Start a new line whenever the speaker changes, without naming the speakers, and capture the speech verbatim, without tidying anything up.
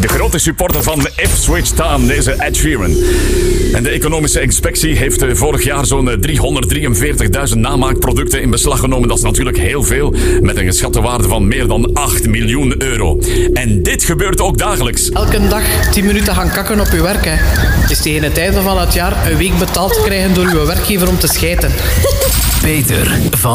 de grote supporter van Ipswich Town, deze Ed Sheeran. En de economische inspectie heeft vorig jaar zo'n driehonderddrieënveertigduizend namaakproducten in beslag genomen. Dat is natuurlijk heel veel, met een geschatte waarde van meer dan acht miljoen euro. En dit gebeurt ook dagelijks.
Elke dag tien minuten gaan kakken op uw werk. Hè. Het is tegen het einde van het jaar een week betaald krijgen door uw werkgever om te schijten.
Peter van